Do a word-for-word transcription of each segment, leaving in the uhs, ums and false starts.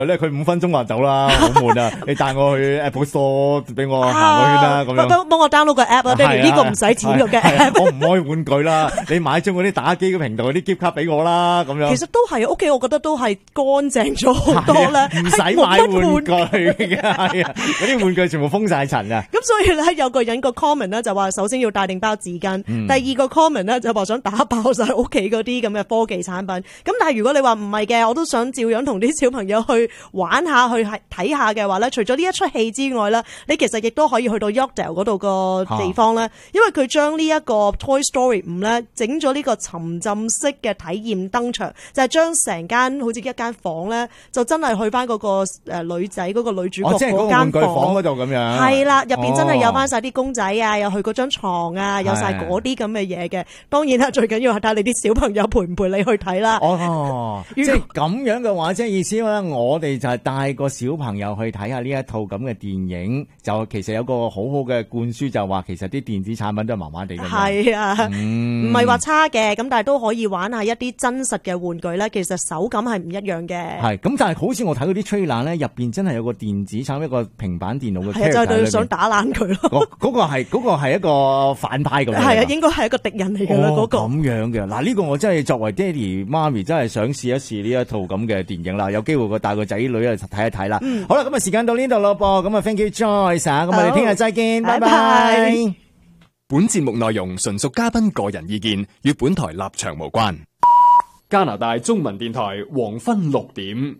咧佢五分鐘話走啦，好悶啊！你帶我去 Apple Store 俾我行個圈啦，咁樣幫幫我 download 個 app 啊，爹哋呢個唔使錢嘅 app。 我唔可以玩具啦，你買咗嗰啲打機嘅平台嗰啲 gift 卡俾我啦，咁樣。 其實都係屋企，我覺得都係乾淨咗好多啦， 唔使買玩具嘅，係啊，嗰啲玩具全部封晒塵啊。 咁所以咧，有個人個 comment 咧就話，首先要帶定包紙巾，嗯、第二個 comment 咧就話想打爆晒屋企嗰啲咁嘅科技產品。咁但係如果你話唔係嘅，我都想照樣同啲小朋友去玩下，去睇下嘅話咧，除咗呢一出戲之外咧，你其實亦都可以去到 Yorkdale 嗰度個地方咧，啊、因為佢將呢一個 Toy Story 五咧整咗呢個沉浸式嘅體驗登場，就係將成間好似一間房咧，就真係去翻嗰個誒女仔嗰個女主角嗰間房， 玩具房嗰度咁樣。 係啦，入邊真係有翻晒啲公仔啊，有去嗰張床啊，有晒嗰啲咁嘅嘢嘅。當然啦，最緊要係睇你啲小朋友陪唔陪你去睇啦。 哦，即係咁樣嘅話，即係意思咧，我哋就係帶個小朋友去睇下呢一套咁嘅電影，就其實有個好好嘅灌輸，就話其實啲電子產品都係麻麻地嘅。 係啊，唔係話差嘅，咁但係都可以玩下一啲真實嘅玩具咧。其實手感係唔一樣嘅。 係咁，但係好似我睇嗰啲 trailer 咧，入邊真係有個電子產品，一個平板電腦嘅。 係啊，就係想打爛佢咯。 嗰、嗰個係嗰、嗰個係一個反派咁樣。 係啊，應該係一個敵人嚟嘅啦。嗰、哦嗰個咁樣嘅嗱，呢個我真係作為爹哋媽咪，真係想試一試呢一套咁嘅電影啦。有機會我帶個仔女去睇一睇啦。嗯、好啦，咁啊時間到呢度咯噃，咁啊 thank you Joyce，咁我哋聽日再見，拜拜。拜拜。 本節目內容純屬嘉賓個人意見，與本台立場無關。 加拿大中文電台黃昏六點，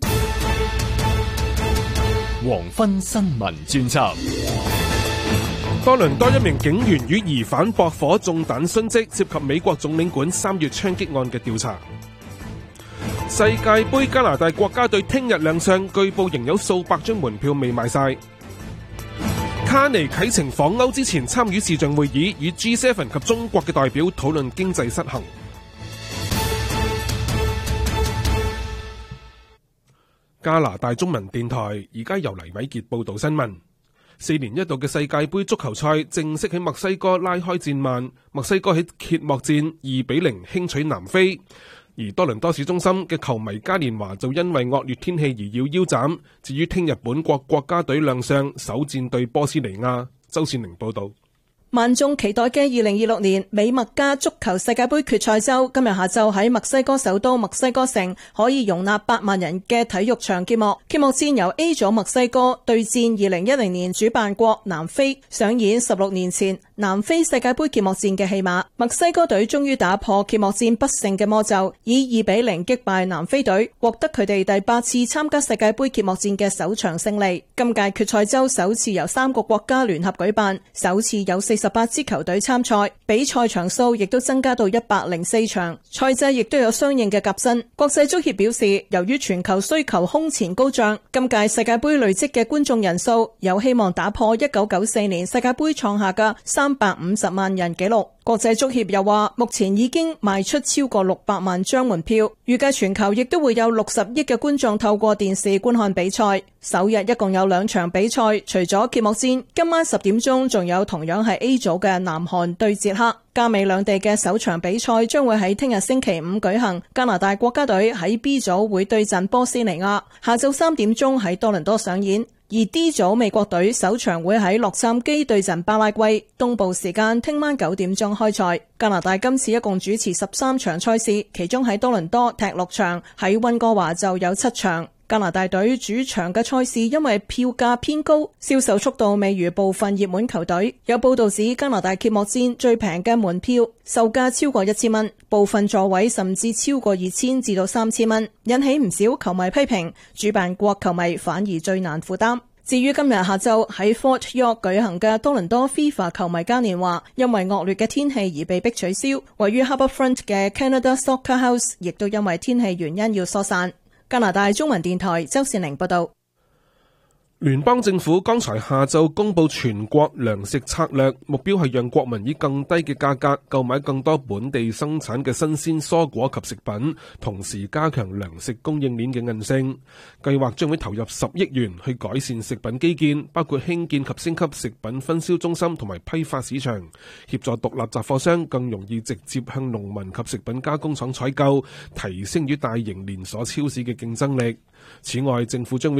黃昏新聞專輯。 多倫多一名警員與疑犯駁火中彈殉職，涉及美國總領館三月槍擊案嘅調查。世界杯加拿大國家隊聽日亮相，據報仍有數百張門票未賣晒。卡尼啟程訪歐之前參與視像會議，與 G 七 及中國嘅代表討論經濟失衡。加拿大中文電台而家由黎偉傑報道新聞。四年一度嘅世界杯足球賽正式喺墨西哥拉開戰幕，墨西哥喺揭幕戰二比零輕取南非。而多倫多市中心嘅球迷嘉年華就因為惡劣天氣而要腰斬。至於聽日本國國家隊亮相首戰對波斯尼亞。周善寧報道。 萬眾期待嘅二零二六年美墨加足球世界杯決賽周今日下晝喺墨西哥首都墨西哥城可以容納八萬人嘅體育場揭幕。揭幕戰由 A 組墨西哥對戰二零一零年主辦國南非，上演十六年前南非世界杯揭幕戰嘅戲碼。墨西哥隊終於打破揭幕戰不勝嘅魔咒，以二比零擊敗南非隊，獲得佢哋第八次參加世界杯揭幕戰嘅首場勝利。今屆決賽周首次由三個國家聯合舉辦，首次有四十八支球隊參賽，比賽場數亦都增加到一百零四場，賽制亦都有相應嘅革新。國際足協表示，由於全球需求空前高漲，今屆世界杯累積嘅觀眾人數有希望打破一九九四年世界杯創下嘅三百五十萬人紀錄。國際足協又話，目前已經賣出超過六百萬張門票，預計全球亦都會有六十億嘅觀眾透過電視觀看比賽。首日一共有兩場比賽，除咗揭幕戰，今晚十點鐘仲有同樣係 A 組嘅南韓對捷克。加美兩地嘅首場比賽將會喺聽日星期五舉行。加拿大國家隊喺 B 組會對陣波斯尼亞，下晝三點鐘喺多倫多上演。而 D 組美國隊首場會喺洛杉磯對陣巴拉圭，東部時間聽晚九點鐘開賽。加拿大今次一共主持十三場賽事，其中喺多倫多踢六場，喺溫哥華就有七場。加拿大隊主場嘅賽事因為票價偏高，銷售速度未如部分熱門球隊。有報道指加拿大揭幕戰最平嘅門票售價超過一千蚊，部分座位甚至超過二千至到三千蚊，引起唔少球迷批評，主辦國球迷反而最難負擔。至於今日下晝喺 Fort York 舉行嘅多倫多 FIFA 球迷嘉年華，因為惡劣嘅天氣而被迫取消。位於 Harbourfront 嘅 Canada Soccer House 亦都因為天氣原因要疏散。加拿大中文電台周善玲報道。 聯邦政府剛才下晝公布全國糧食策略，目標係讓國民以更低嘅價格購買更多本地生產嘅新鮮蔬果及食品，同時加強糧食供應鏈嘅韌性。計劃將會投入十億元去改善食品基建，包括興建及升級食品分銷中心同埋批發市場，協助獨立雜貨商更容易直接向農民及食品加工廠採購，提升與大型連鎖超市嘅競爭力。此外，政府將會